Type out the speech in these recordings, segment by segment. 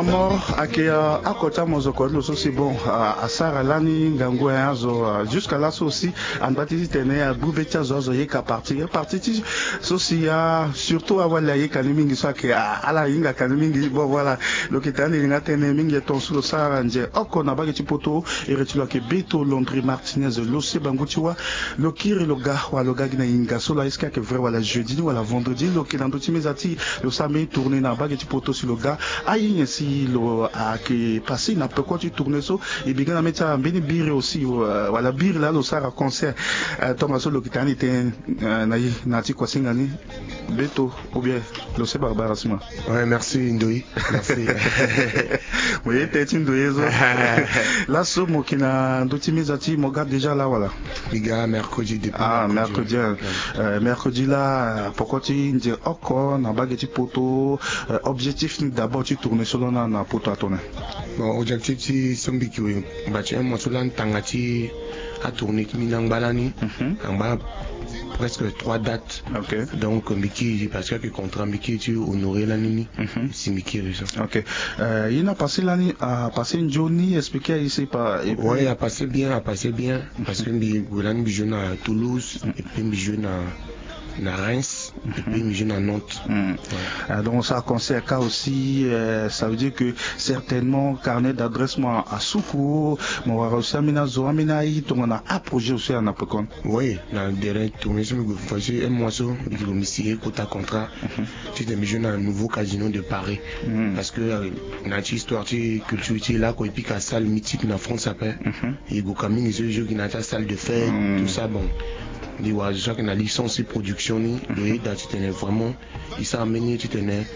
mort akea akota mozoko lo so c'est bon asara lani ngango yazo jusqu'à là aussi en baptiste tene à boubetia zozo yeka partir so si ya surtout awala yeka mingi so ke ala inga kanimingi bon voilà donc etani inga tene mingi ton sur sara nje okona ba poto et retilo ke beto Landry Martinez lo se bangotiwa lo kiri lo ga wa lo ga gina inga so la iska ke vrai wala jeudi wala vendredi lo ke dans timezati lo samedi tourner na ba poto sur le gars ayi si lo a que passé n'a pas quoi tu tournes ça et bien na mettre beni bire aussi wala bire là lo sara concert Thomas lo kitani était na ti kwa singani beto ou bien lo se barbarasma. Ouais, merci Ndoyi, merci. Oui, t'es Ndoyi zo. Là so mo kina ndotimizati mo gars déjà là voilà. Biga mercredi depuis. Ah mercredi mercredi là pourquoi tu dis encore na bageti poto objectif d'abord tu tournes solo na poto à tourner. Bon objectif si sombiki oui bati mo solan tangati a tourner minang balani en bas presque 3 dates. Okay. Donc Miki parce que contrat Miki tu honorer la nini si Miki raison. OK. Il a passé l'année à passer une journée expliquer ici pas ouais, a passé bien parce que Golan joue à Toulouse et puis joue à Reims et puis joue à Nantes. Donc ça concerne cas aussi ça veut dire que certainement carnet d'adresse moi à Soukou moi aussi amina zo amina yi to on a approché aussi en apocon. Oui, dans dernier tournée je me faisais un mois so je me suis quota contrat. Tu te mis un nouveau casino de Paris parce que na histoire culture là quoi et puis la salle mythique en France après et go camine ce jeu qui na ta salle de fête tout ça bon. Les gens qui ont la licence de production, tu tenais vraiment, ils sont amenés, tu tenais,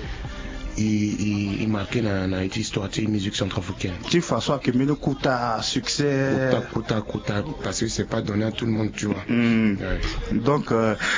ils marquaient dans la histoire de la musique centrafricaine. Tu fais ça que le quota succès. Quota, parce que c'est pas donné à tout le monde, tu vois. Ouais. Donc,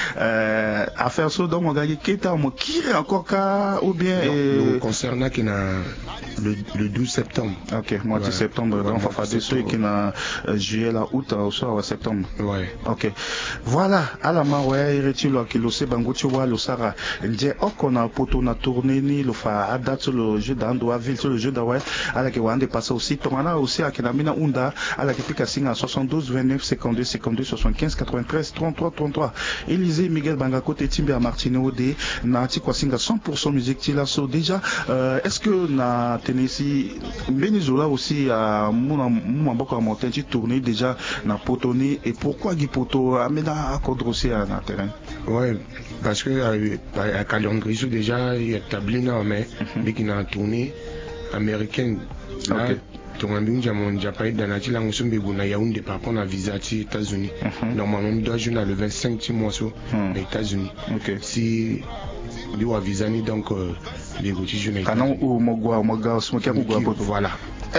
à faire ça, donc, on gagne qui est encore cas ou bien. Nous concernant qui le 12 septembre. Ok, mois de septembre, donc, on va faire des trucs qui n'a juillet, là, août, au soir, septembre. Ouais. Ok. Voilà, à la main, ouais, il retire le kilo, c'est bango, tu vois, le Sara. J'ai on a poto, na tourné, ni le fa, à date sur le jeu d'Andoua, ville sur le jeu d'Aoué, à la qui on dépasse aussi, ton a aussi à Kenamina Unda, à la qui pique à 72, 29, 52, 52, 75, 93, 33, 33. Élisée, Miguel Bangako, Timber Martino, de Nati Kwasinga, 100% musique, Tilasso, déjà, est-ce que na Tennessee, Benizola aussi, à mon boko à montagne, tu tourné déjà, na Potoni, et pourquoi Guy Poto, Amena, à Kodrosé, à na terrain? Ouais, parce que, à calendrier, déjà, il y a établi, mais qui n'a tourné américaine. Là, ton ami, j'ai pas eu d'analyse là, on se met à Yaoundé par rapport à visa aux États-Unis. Normalement, on doit jouer le 25 mois aux États-Unis. Si il y a visa, donc, les boutiques jouent. Canon ou Mogwa, voilà.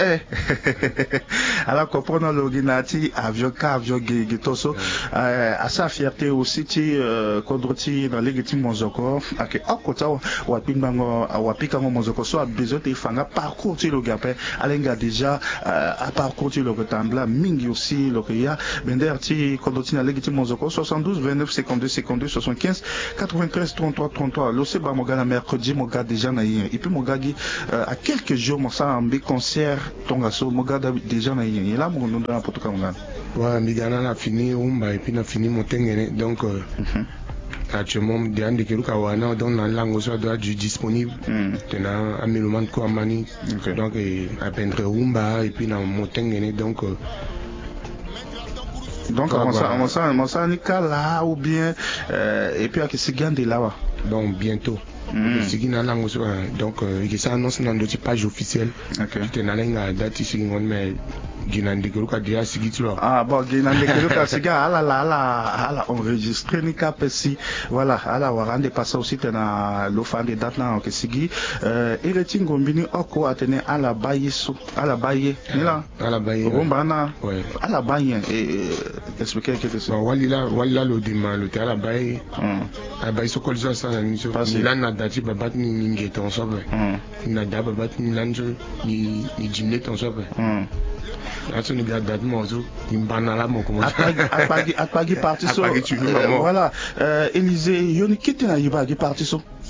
Alors comprenons l'ordinati avion getoso à sa fierté aussi ti kodroti dans les geti mozoko ak akota wa pimbango wa pikango mozoko so a besoin de fanga parcours ti le gapé alenga déjà à parcours ti le retambla mingi aussi le ya bender ti kodroti dans les geti mozoko 72 29 52 52 75 93 33 33 le se ba mogana mercredi moga déjà na et puis mogagi à quelques jours mon ça en concert Tonga so mogada déjà na yé là mon nom dans potoka ngana ouais migana na fini umba et puis na fini motengene donc actuellement des de keluka wana dans la langue soit doit être disponible tena ameloman ko amani donc à peindre umba et puis na motengene donc on ça ni kala ou bien et puis à que c'est gande là donc bientôt donc il ça annonce dans notre page officielle tu es allé à date ici mais ginande keluka dia sigiti lo bon ginande keluka siga ala enregistré ni kapesi voilà ala warande passa aussi na lo fan de date na que sigi et le tingombini oko atene ala bayiso ala baye ni là ala baye rombana ouais ala baye et expliquer quelque chose walila lo dima lo ala baye ala baye so kolza ça ni so là na dati babat ni ngeton so na da babat ni lanjo ni jimne ton so Là, ni gars d'admozo, ni banala mon comment. Apagi parti so. Voilà. Élisée, yoni kiti na yiba parti so.